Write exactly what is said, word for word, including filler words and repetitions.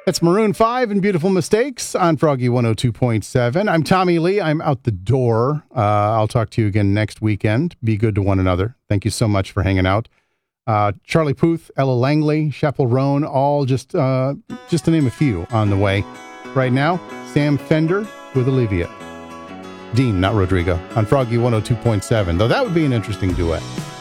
It's Maroon five and Beautiful Mistakes on Froggy one oh two point seven. I'm Tommy Lee. I'm out the door. Uh, I'll talk to you again next weekend. Be good to one another. Thank you so much for hanging out. Uh, Charlie Puth, Ella Langley, Chappell Roan, all just, uh, just to name a few on the way. Right now, Sam Fender with Olivia. Dean, not Rodrigo, on Froggy one oh two point seven, though that would be an interesting duet.